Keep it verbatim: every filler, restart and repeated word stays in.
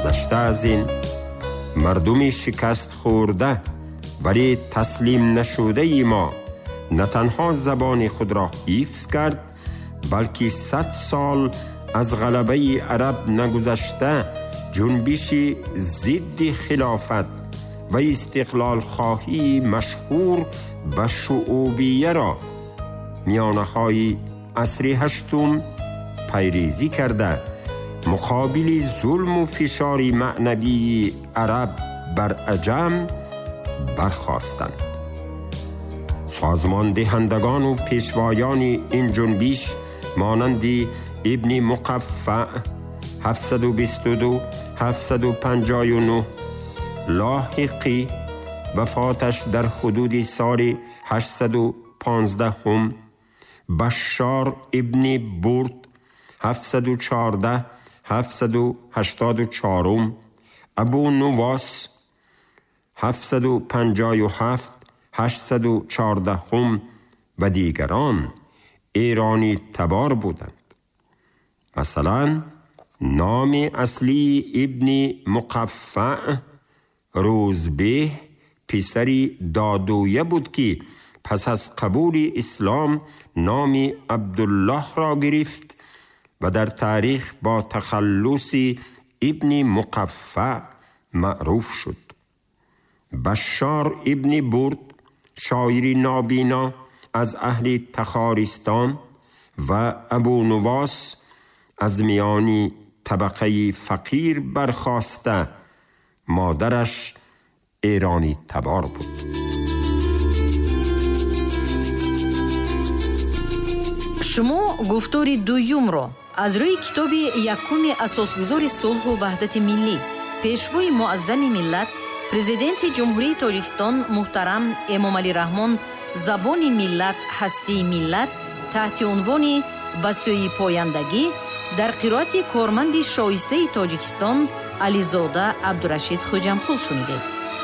گذشته از این، مردمی شکست خورده ولی تسلیم نشده ای ما نه تنها زبان خود را حفظ کرد، بلکه صد سال از غلبه عرب نگذشته جنبش ضد خلافت و استقلال خواهی مشهور به شعوبیه را میانه‌های عصر هشتم پیریزی کرده مقابل ظلم و فشار معنوی عرب بر عجم برخاستند. سازمان دهندگان و پیشوایان این جنبش مانند ابن مقفع هفتصد و بیست و دو هفتصد و پنجاه و نه، لاحقی وفاتش در حدود سال هشتصد و پانزده هم، بشار ابن برد هفتصد و چهارده هفتصد و هشتاد و چهار، ابو نواس هفتصد و پنجاه و هفت هشتصد و چهارده هم و دیگران ایرانی تبار بودند. مثلا نام اصلی ابن مقفع روزبه پسری دادویه بود که پس از قبول اسلام نام عبدالله را گرفت و در تاریخ با تخلص ابن مقفع معروف شد. بشار ابن برد شاعری نابینا از اهل تخارستان و ابو نواس از میانی طبقه فقیر برخاسته، مادرش ایرانی تبار بود. شما گفتار دویم را از روی کتاب یکم اساسگذار صلح و وحدت ملی، پیشوای معظم ملت پرزیدنت جمهوری تاجیکستان محترم امامعلی رحمان زبان ملت هستی ملت تحت عنوان بسیاری پایندگی در قرائت کارمند شایسته تاجیکستان علیزاده عبدالرشید خوجمپول شنیدید.